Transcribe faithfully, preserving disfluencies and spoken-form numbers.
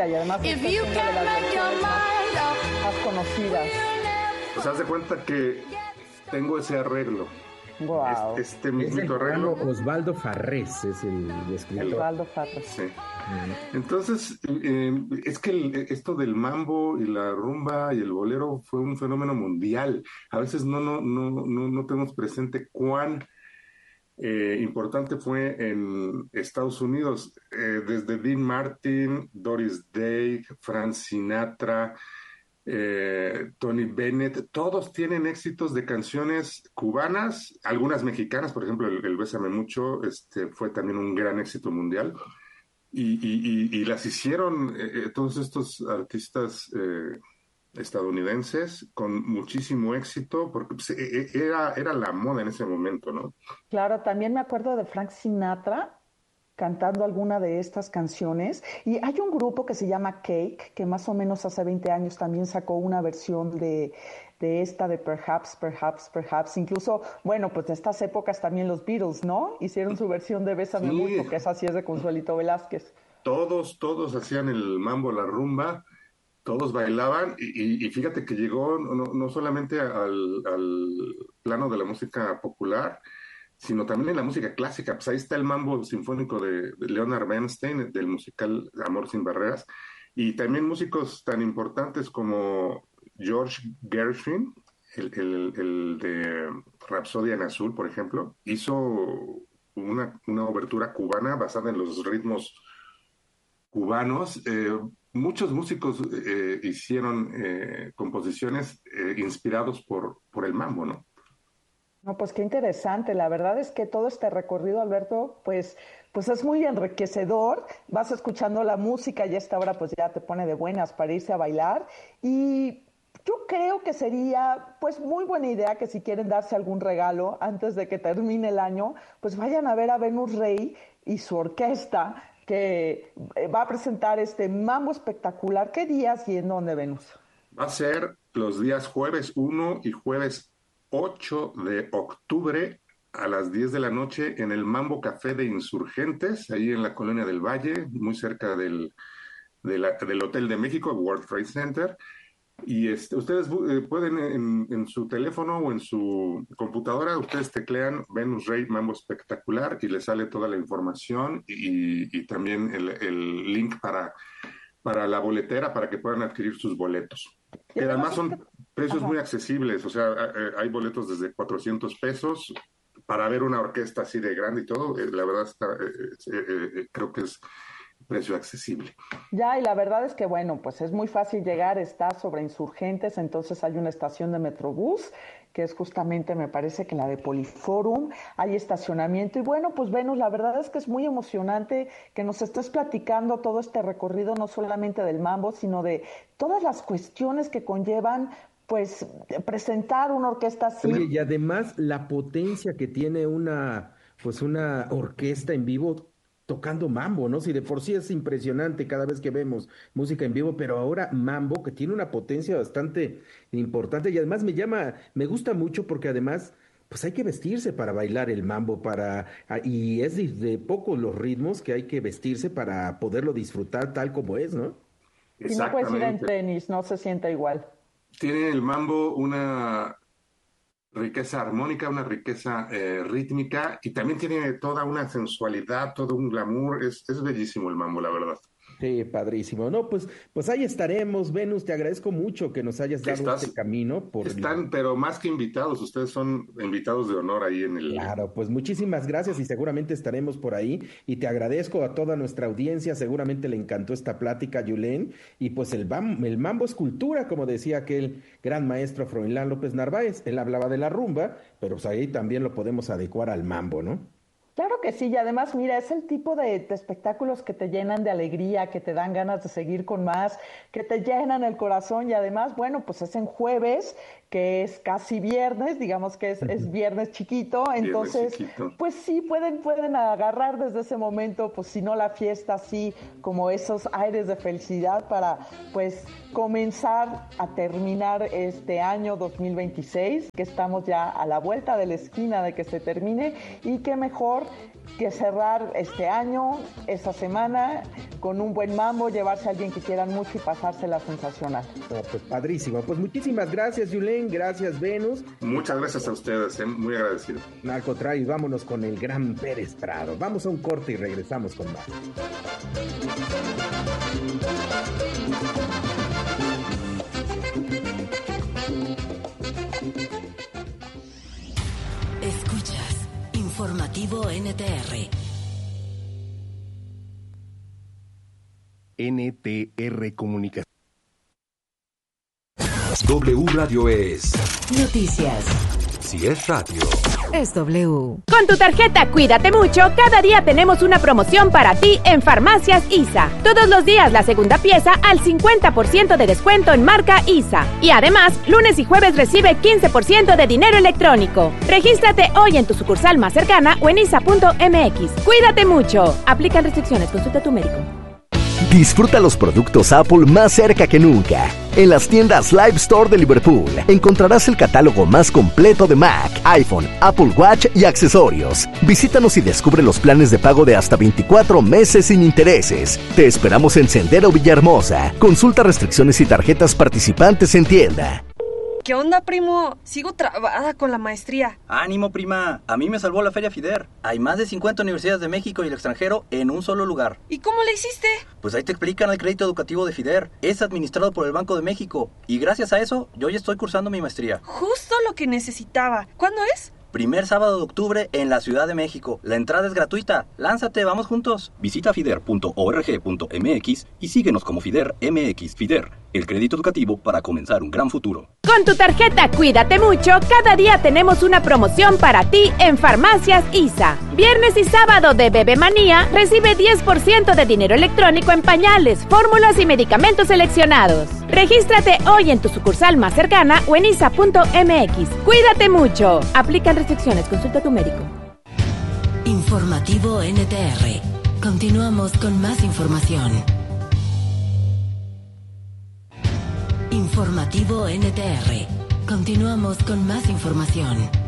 conocida, y además esta es una de las versiones más, más conocidas. Pues haz de cuenta que tengo ese arreglo. Wow. Este, este Es mismito el arreglo. Osvaldo Farrés, es el escritor. Osvaldo Farrés. Sí. Entonces, eh, es que el, esto del mambo y la rumba y el bolero fue un fenómeno mundial. A veces no, no, no, no, no tenemos presente cuán eh, importante fue en Estados Unidos. Eh, desde Dean Martin, Doris Day, Frank Sinatra, eh, Tony Bennett, todos tienen éxitos de canciones cubanas, algunas mexicanas, por ejemplo, el, el Bésame Mucho este, fue también un gran éxito mundial. Y, y, y, y las hicieron eh, todos estos artistas eh, estadounidenses con muchísimo éxito, porque pues, eh, era, era la moda en ese momento, ¿no? Claro, también me acuerdo de Frank Sinatra cantando alguna de estas canciones. Y hay un grupo que se llama Cake, que más o menos hace veinte años también sacó una versión de, de esta de Perhaps, Perhaps, Perhaps. Incluso, bueno, pues de estas épocas también los Beatles, ¿no? Hicieron su versión de Bésame Sí. Mucho, que esa sí es de Consuelito Velázquez. Todos, todos hacían el mambo, la rumba, todos bailaban y, y- y fíjate que llegó no, no solamente al, al plano de la música popular, sino también en la música clásica. Pues ahí está el mambo sinfónico de, de Leonard Bernstein, del musical Amor sin Barreras, y también músicos tan importantes como George Gershwin, el, el- el de Rapsodia en Azul, por ejemplo, hizo una, una obertura cubana basada en los ritmos cubanos. Eh, muchos músicos eh, hicieron eh, composiciones eh, inspirados por, por el mambo, ¿no? No, pues qué interesante. La verdad es que todo este recorrido, Alberto, pues, pues es muy enriquecedor. Vas escuchando la música y a esta hora pues ya te pone de buenas para irse a bailar. Y yo creo que sería pues muy buena idea que si quieren darse algún regalo antes de que termine el año, pues vayan a ver a Venus Rey y su orquesta que eh, va a presentar este mambo espectacular. ¿Qué días y en dónde, Venus? Va a ser los días jueves uno y jueves ocho de octubre a las diez de la noche en el Mambo Café de Insurgentes, ahí en la Colonia del Valle, muy cerca del, de la- del Hotel de México, World Trade Center. Y este, ustedes eh, pueden en, en su teléfono o en su computadora, ustedes teclean Venus Rey Mambo Espectacular y les sale toda la información y, y también el, el link para, para la boletera para que puedan adquirir sus boletos. Y Que además además este... son precios Ajá. muy accesibles, o sea, eh, hay boletos desde cuatrocientos pesos para ver una orquesta así de grande y todo. Eh, la verdad está, eh, eh, eh, creo que es precio accesible. Ya, y la verdad es que, bueno, pues es muy fácil llegar, está sobre Insurgentes, entonces hay una estación de Metrobús, que es justamente, me parece que la de Poliforum, hay estacionamiento, y bueno, pues Venus, la verdad es que es muy emocionante que nos estés platicando todo este recorrido, no solamente del mambo, sino de todas las cuestiones que conllevan, pues, presentar una orquesta Oye, así. y además la potencia que tiene una, pues una orquesta en vivo tocando mambo, ¿no? Si de por sí es impresionante cada vez que vemos música en vivo, pero ahora mambo que tiene una potencia bastante importante y además me llama, me gusta mucho porque además, pues hay que vestirse para bailar el mambo, para, ah, y es de, de pocos los ritmos que hay que vestirse para poderlo disfrutar tal como es, ¿no? Si no puedes ir en Exactamente. tenis, no se sienta igual. Tiene el mambo una riqueza armónica, una riqueza eh, rítmica y también tiene toda una sensualidad, todo un glamour. Es, es bellísimo el mambo, la verdad. Sí, padrísimo. No, pues, pues ahí estaremos, Venus. Te agradezco mucho que nos hayas dado este Estás, camino por el... están, pero más que invitados, ustedes son invitados de honor ahí en el... Claro, pues muchísimas gracias y seguramente estaremos por ahí. Y te agradezco a toda nuestra audiencia. Seguramente le encantó esta plática, Yulén. Y pues el, bam- el mambo es cultura, como decía aquel gran maestro Froilán López Narváez. Él hablaba de la rumba, pero pues ahí también lo podemos adecuar al mambo, ¿no? Claro que sí, y además, mira, es el tipo de, de espectáculos que te llenan de alegría, que te dan ganas de seguir con más, que te llenan el corazón y además, bueno, pues es en jueves, que es casi viernes, digamos que es, es viernes chiquito, Viernes entonces, chiquito. pues sí, pueden, pueden agarrar desde ese momento, pues si no la fiesta, así como esos aires de felicidad para, pues, comenzar a terminar este año dos mil veintiséis, que estamos ya a la vuelta de la esquina de que se termine y qué mejor que cerrar este año, esta semana, con un buen mambo, llevarse a alguien que quieran mucho y pasársela sensacional. Oh, pues padrísimo. Pues muchísimas gracias, Yulén. Gracias, Venus. Muchas gracias a ustedes, eh, muy agradecido. Al contrario, vámonos con el gran Pérez Prado. Vamos a un corte y regresamos con más. Escuchas Informativo N T R. N T R Comunicación. W Radio es Noticias. Si es radio. Es W. Con tu tarjeta Cuídate Mucho, cada día tenemos una promoción para ti en Farmacias I S A. Todos los días la segunda pieza al cincuenta por ciento de descuento en marca I S A. Y además, lunes y jueves recibe quince por ciento de dinero electrónico. Regístrate hoy en tu sucursal más cercana o en isa punto m x. Cuídate mucho. Aplican restricciones. Consulta a tu médico. Disfruta los productos Apple más cerca que nunca. En las tiendas Live Store de Liverpool encontrarás el catálogo más completo de Mac, iPhone, Apple Watch y accesorios. Visítanos y descubre los planes de pago de hasta veinticuatro meses sin intereses. Te esperamos en Sendero Villahermosa. Consulta restricciones y tarjetas participantes en tienda. ¿Qué onda, primo? Sigo trabada con la maestría. ¡Ánimo, prima! A mí me salvó la Feria FIDER. Hay más de cincuenta universidades de México y el extranjero en un solo lugar. ¿Y cómo le hiciste? Pues ahí te explican el crédito educativo de FIDER. Es administrado por el Banco de México. Y gracias a eso, yo ya estoy cursando mi maestría. Justo lo que necesitaba. ¿Cuándo es? Primer sábado de octubre en la Ciudad de México. La entrada es gratuita. Lánzate, vamos juntos. Visita fider punto org punto m x y síguenos como FIDER M X. FIDER, el crédito educativo para comenzar un gran futuro. Con tu tarjeta Cuídate Mucho, cada día tenemos una promoción para ti en Farmacias I S A. Viernes y sábado de Bebe Manía recibe diez por ciento de dinero electrónico en pañales, fórmulas y medicamentos seleccionados. Regístrate hoy en tu sucursal más cercana o en isa punto m x. Cuídate mucho. Aplican restricciones. Consulta a tu médico. Informativo N T R. Continuamos con más información. Informativo N T R. Continuamos con más información.